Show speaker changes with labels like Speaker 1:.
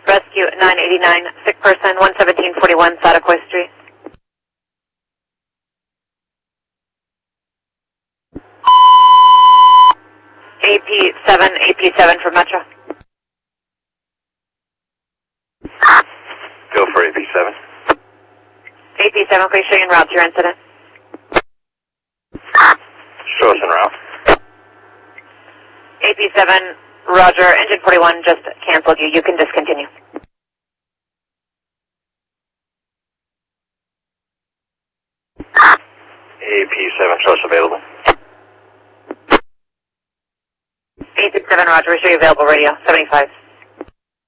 Speaker 1: Rescue 989, sick person 11741 Satakoy Street. AP7 for Metro.
Speaker 2: Go for AP7.
Speaker 1: AP7, please show you en route to your incident.
Speaker 2: Show us en route.
Speaker 1: AP7, Roger, engine 41 just canceled you. You can discontinue.
Speaker 2: AP7, show us available.
Speaker 1: AP7, Roger, we show you available radio, 75.